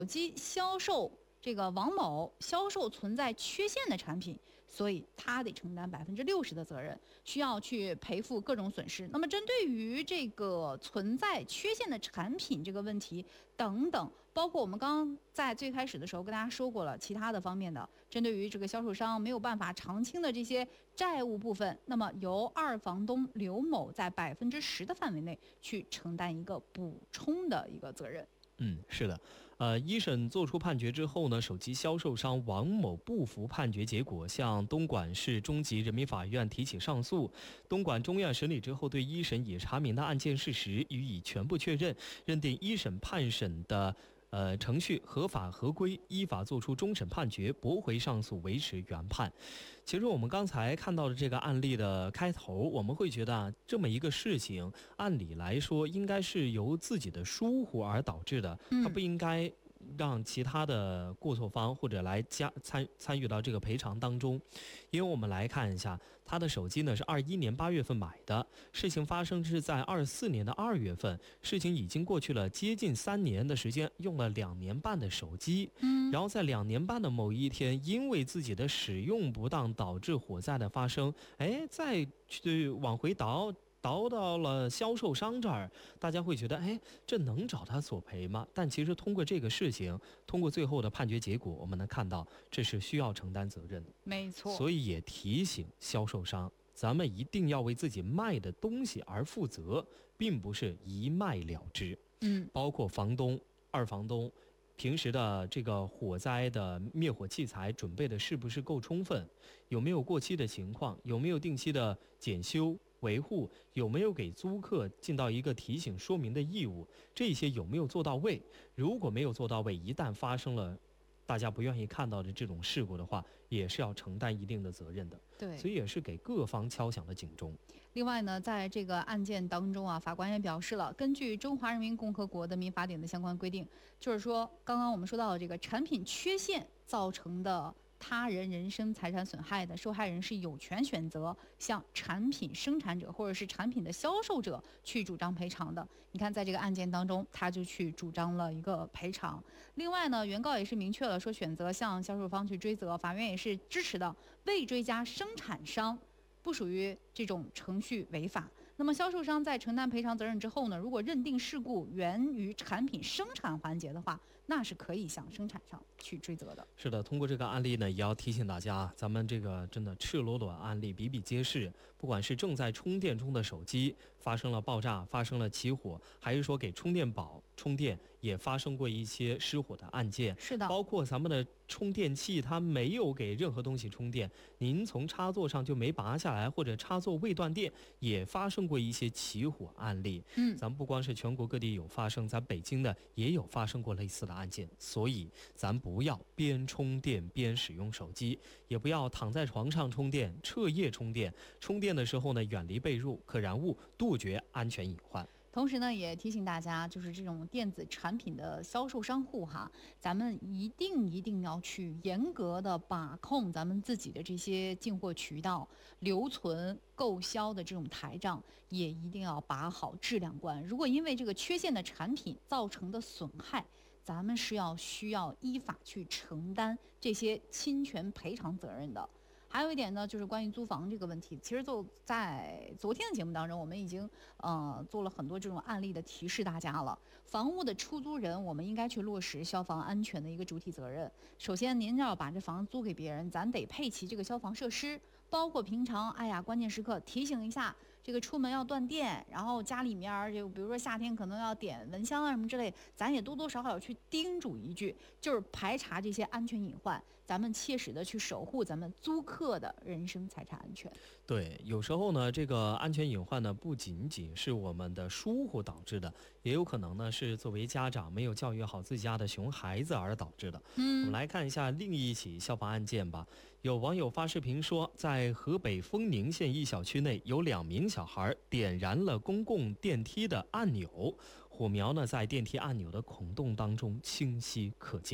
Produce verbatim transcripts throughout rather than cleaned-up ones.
机销售这个王某销售存在缺陷的产品，所以他得承担百分之六十的责任，需要去赔付各种损失。那么针对于这个存在缺陷的产品这个问题等等，包括我们刚刚在最开始的时候跟大家说过了，其他的方面的，针对于这个销售商没有办法偿清的这些债务部分，那么由二房东刘某在百分之十的范围内去承担一个补充的一个责任。 嗯，是的，呃，一审作出判决之后呢，手机销售商王某不服判决结果，向东莞市中级人民法院提起上诉。东莞中院审理之后，对一审已查明的案件事实予以全部确认，认定一审判审的呃，程序合法合规，依法作出终审判决，驳回上诉，维持原判。其实我们刚才看到的这个案例的开头，我们会觉得啊，这么一个事情，按理来说应该是由自己的疏忽而导致的，它不应该让其他的过错方或者来加参参与到这个赔偿当中。因为我们来看一下，他的手机呢是二一年八月份买的，事情发生是在二四年的二月份，事情已经过去了接近三年的时间，用了两年半的手机， 嗯， 然后在两年半的某一天，因为自己的使用不当导致火灾的发生，哎，再去往回倒。倒到了销售商这儿，大家会觉得，哎，这能找他索赔吗？但其实通过这个事情，通过最后的判决结果，我们能看到这是需要承担责任的。 没错。 所以也提醒销售商，咱们一定要为自己卖的东西而负责，并不是一卖了之。 嗯， 包括房东、二房东。平时的这个火灾的灭火器材准备的是不是够充分？有没有过期的情况？有没有定期的检修维护？有没有给租客尽到一个提醒说明的义务？这些有没有做到位？如果没有做到位，一旦发生了大家不愿意看到的这种事故的话，也是要承担一定的责任的。 对， 所以也是给各方敲响了警钟。 另外呢，在这个案件当中啊，法官也表示了，根据中华人民共和国的民法典的相关规定，就是说，刚刚我们说到的这个产品缺陷造成的他人人身财产损害的，受害人是有权选择向产品生产者或者是产品的销售者去主张赔偿的。你看，在这个案件当中，他就去主张了一个赔偿。另外呢，原告也是明确了说，选择向销售方去追责，法院也是支持的，未追加生产商不属于这种程序违法。那么销售商在承担赔偿责任之后呢，如果认定事故源于产品生产环节的话，那是可以向生产商去追责的。 是的，通过这个案例呢，也要提醒大家，咱们这个真的赤裸裸案例比比皆是。不管是正在充电中的手机发生了爆炸，发生了起火，还是说给充电宝充电也发生过一些失火的案件。 是的， 包括咱们的充电器，它没有给任何东西充电，您从插座上就没拔下来，或者插座未断电，也发生过一些起火案例。 嗯， 咱们不光是全国各地有发生，咱北京呢也有发生过类似的案件。所以咱不要边充电边使用手机，也不要躺在床上充电，彻夜充电。充电的时候呢，远离被褥、可燃物，杜绝安全隐患。 同时呢，也提醒大家，就是这种电子产品的销售商户哈，咱们一定一定要去严格的把控咱们自己的这些进货渠道、留存、购销的这种台账，也一定要把好质量关。如果因为这个缺陷的产品造成的损害，咱们是要需要依法去承担这些侵权赔偿责任的。还有一点呢，就是关于租房这个问题。其实就在昨天的节目当中，我们已经呃做了很多这种案例的提示大家了。房屋的出租人，我们应该去落实消防安全的一个主体责任。首先，您要把这房子租给别人，咱得配齐这个消防设施，包括平常哎呀关键时刻提醒一下，这个出门要断电，然后家里面就比如说夏天可能要点蚊香啊什么之类，咱也多多少少要去叮嘱一句，就是排查这些安全隐患，咱们切实的去守护咱们租客客的人身财产安全。 对，有时候呢，这个安全隐患呢，不仅仅是我们的疏忽导致的，也有可能呢是作为家长没有教育好自家的熊孩子而导致的。 嗯， 我们来看一下另一起消防案件吧。有网友发视频说，在河北丰宁县一小区内，有两名小孩点燃了公共电梯的按钮，火苗呢在电梯按钮的孔洞当中清晰可见。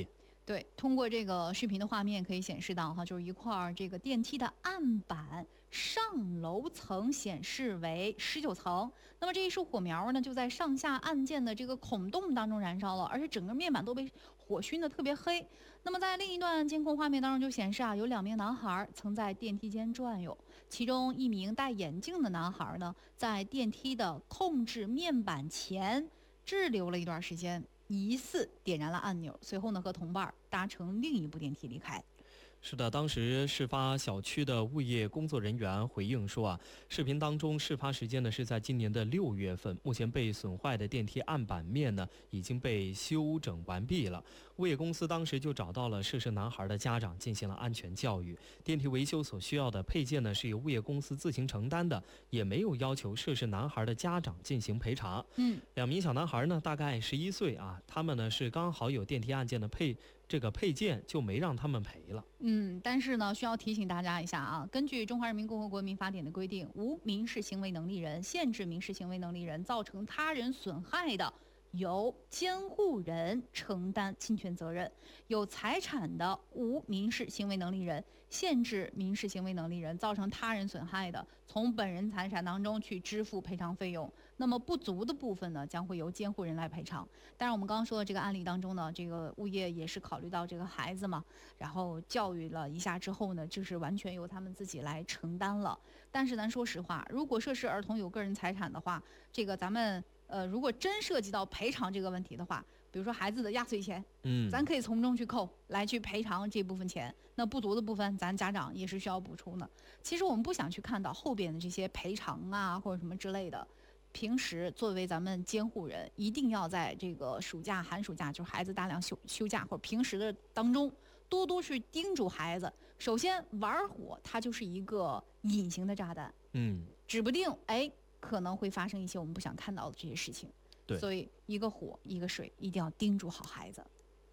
对，通过这个视频的画面可以显示到哈，就是一块儿这个电梯的案板上楼层显示为十九层，那么这一束火苗呢就在上下按键的这个孔洞当中燃烧了，而且整个面板都被火熏得特别黑。那么在另一段监控画面当中就显示啊，有两名男孩曾在电梯间转悠，其中一名戴眼镜的男孩呢，在电梯的控制面板前滞留了一段时间。疑似点燃了按钮，随后呢和同伴搭乘另一部电梯离开。 是的，当时事发小区的物业工作人员回应说啊，视频当中事发时间呢是在今年的六月份，目前被损坏的电梯案板面呢已经被修整完毕了。物业公司当时就找到了涉事男孩的家长进行了安全教育，电梯维修所需要的配件呢是由物业公司自行承担的，也没有要求涉事男孩的家长进行赔偿。 嗯， 两名小男孩呢大概十一岁啊，他们呢是刚好有电梯按键的配这个配件，就没让他们赔了。 嗯，但是呢，需要提醒大家一下啊，根据《中华人民共和国民法典》的规定，无民事行为能力人限制民事行为能力人造成他人损害的，由监护人承担侵权责任；有财产的无民事行为能力人限制民事行为能力人造成他人损害的，从本人财产当中去支付赔偿费用。那么不足的部分呢，将会由监护人来赔偿。当然，我们刚刚说的这个案例当中呢，这个物业也是考虑到这个孩子嘛，然后教育了一下之后呢，就是完全由他们自己来承担了。但是咱说实话，如果涉事儿童有个人财产的话，这个咱们呃，如果真涉及到赔偿这个问题的话，比如说孩子的压岁钱， 嗯， 咱可以从中去扣，来去赔偿这部分钱。那不足的部分，咱家长也是需要补充的。其实我们不想去看到后边的这些赔偿啊，或者什么之类的。平时作为咱们监护人，一定要在这个暑假、寒暑假，就是孩子大量休休假或者平时的当中，多多去叮嘱孩子。首先，玩火它就是一个隐形的炸弹， 嗯， 指不定哎可能会发生一些我们不想看到的这些事情。 对， 所以一个火一个水，一定要叮嘱好孩子。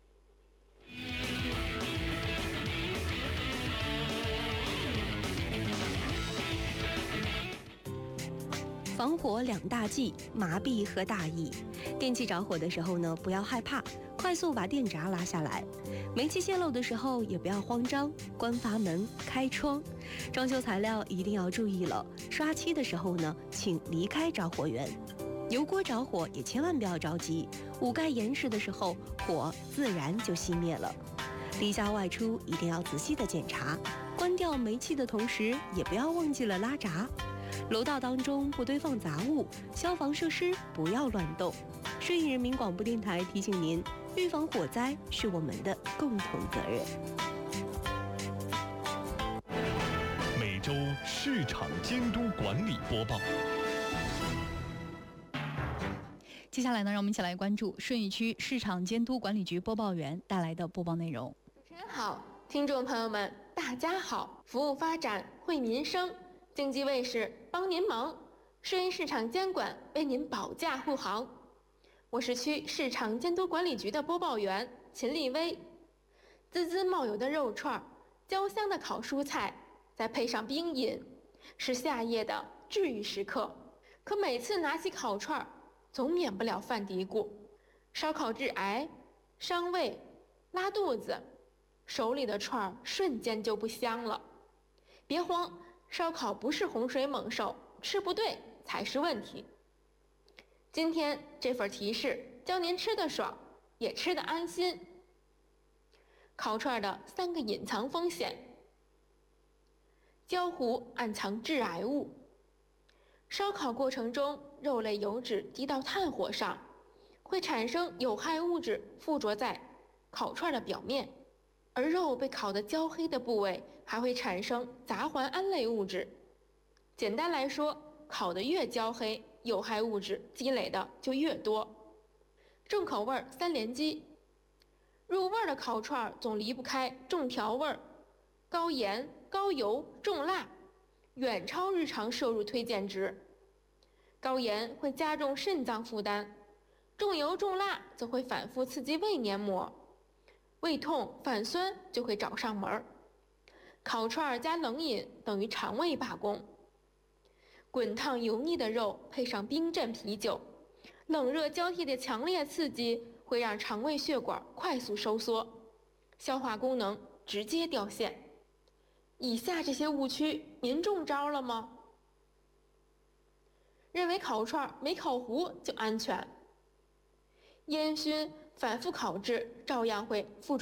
防火两大忌：麻痹和大意。电器着火的时候呢，不要害怕，快速把电闸拉下来。煤气泄漏的时候也不要慌张，关阀门、开窗。装修材料一定要注意了，刷漆的时候呢，请离开着火源。油锅着火也千万不要着急，捂盖严实的时候，火自然就熄灭了。离家外出一定要仔细的检查，关掉煤气的同时，也不要忘记了拉闸。楼道当中不堆放杂物，消防设施不要乱动。顺义人民广播电台提醒您，预防火灾是我们的共同责任。 每周市场监督管理播报。 接下来呢，让我们一起来关注顺义区市场监督管理局播报员带来的播报内容。 主持人好，听众朋友们，大家好！服务发展，惠民生。经济卫士帮您忙，顺义市场监管为您保驾护航。我是区市场监督管理局的播报员秦丽薇。滋滋冒油的肉串，焦香的烤蔬菜，再配上冰饮，是夏夜的治愈时刻。可每次拿起烤串，总免不了犯嘀咕：烧烤致癌、伤胃、拉肚子，手里的串瞬间就不香了。别慌。烧烤不是洪水猛兽，吃不对才是问题。今天这份提示教您吃得爽，也吃得安心。烤串的三个隐藏风险：焦糊暗藏致癌物，烧烤过程中肉类油脂滴到炭火上，会产生有害物质附着在烤串的表面。而肉被烤得焦黑的部位还会产生杂环胺类物质。简单来说，烤得越焦黑，有害物质积累的就越多。重口味三连击，入味的烤串总离不开重调味、高盐、高油、重辣，远超日常摄入推荐值。高盐会加重肾脏负担，重油重辣则会反复刺激胃黏膜。胃痛、反酸就会找上门儿。烤串加冷饮等于肠胃罢工。滚烫油腻的肉配上冰镇啤酒，冷热交替的强烈刺激会让肠胃血管快速收缩， 消化功能直接掉线。以下这些误区您中招了吗？认为烤串没烤糊就安全，烟熏反复烤制照样会附着